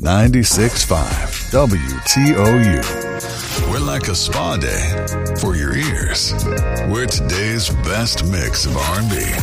96.5 WTOU. We're like a spa day for your ears. We're today's best mix of R&B.